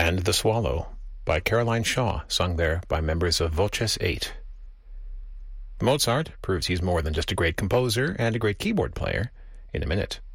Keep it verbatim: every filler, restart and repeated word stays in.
and The Swallow by Caroline Shaw, sung there by members of Voces eight. Mozart proves he's more than just a great composer and a great keyboard player in a minute.